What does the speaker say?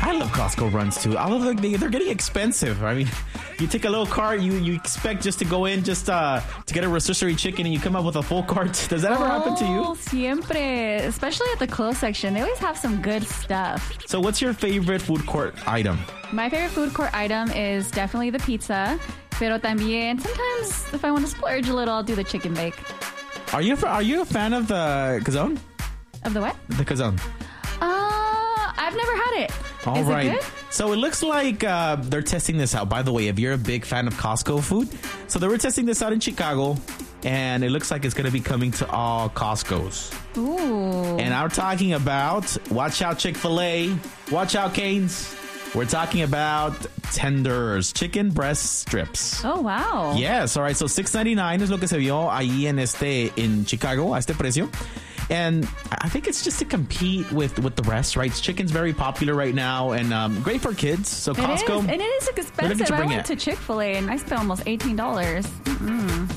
I love Costco runs too. Although they're getting expensive. I mean, you take a little cart, you expect just to go in just to get a rotisserie chicken, and you come up with a full cart. Does that ever happen to you? Siempre. Especially at the clothes section. They always have some good stuff. So what's your favorite food court item? My favorite food court item is definitely the pizza. Pero también, sometimes if I want to splurge a little, I'll do the chicken bake. Are you a fan of the calzone? Of the what? The calzone. I've never had it. All Is right. it good? So it looks like they're testing this out. By the way, if you're a big fan of Costco food, so they were testing this out in Chicago, and it looks like it's going to be coming to all Costco's. Ooh. And I'm talking about, watch out Chick-fil-A, watch out Cane's. We're talking about tenders, chicken breast strips. Oh, wow. Yes, all right. So $6.99 es lo que se vio ahí en Chicago, a este precio. And I think it's just to compete with the rest, right? Chicken's very popular right now and great for kids. So Costco. And it is expensive. I went to Chick-fil-A and I spent almost $18.